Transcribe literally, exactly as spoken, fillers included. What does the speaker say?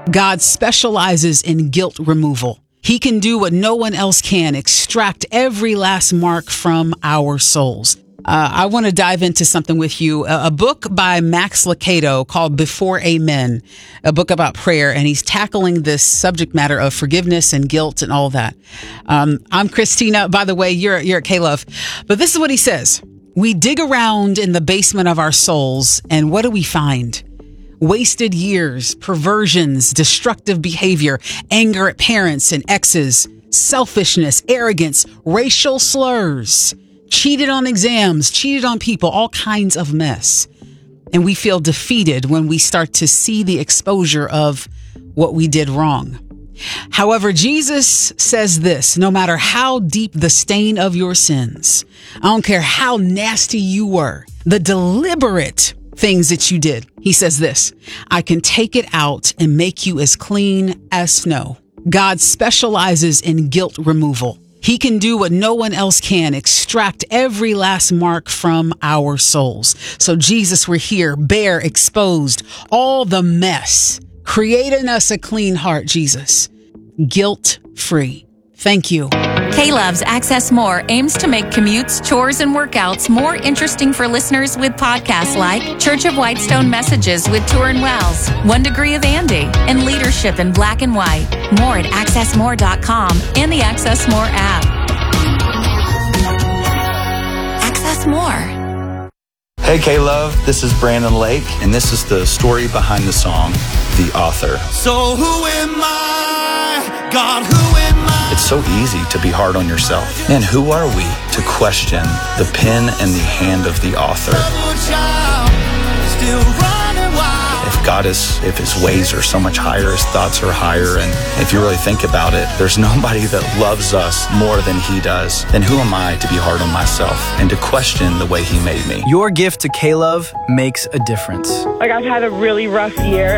God specializes in guilt removal. He can do what no one else can, extract every last mark from our souls. Uh, I want to dive into something with you. A, a book by Max Lucado called Before Amen, a book about prayer, and he's tackling this subject matter of forgiveness and guilt and all that. Um, I'm Christina. By the way, you're, you're at K-Love. But this is what he says. We dig around in the basement of our souls, and what do we find? Wasted years, perversions, destructive behavior, anger at parents and exes, selfishness, arrogance, racial slurs, cheated on exams, cheated on people, all kinds of mess. And we feel defeated when we start to see the exposure of what we did wrong. However, Jesus says this: no matter how deep the stain of your sins, I don't care how nasty you were, the deliberate things that you did, he says this: I can take it out and make you as clean as snow. God specializes in guilt removal. He can do what no one else can, extract every last mark from our souls. So Jesus, we're here, bare, exposed, all the mess. Create in us a clean heart, Jesus. Guilt-free. Thank you. K-Love's Access More aims to make commutes, chores, and workouts more interesting for listeners with podcasts like Church of Whitestone Messages with Turin Wells, One Degree of Andy, and Leadership in Black and White. More at access more dot com and the Access More app. Access More. Hey K-Love, this is Brandon Lake, and this is the story behind the song, The Author. So who am I? God, who am I? It's so easy to be hard on yourself. And who are we to question the pen and the hand of the author? If God is, if his ways are so much higher, his thoughts are higher, and if you really think about it, there's nobody that loves us more than he does. Then who am I to be hard on myself and to question the way he made me? Your gift to K-Love makes a difference. Like, I've had a really rough year,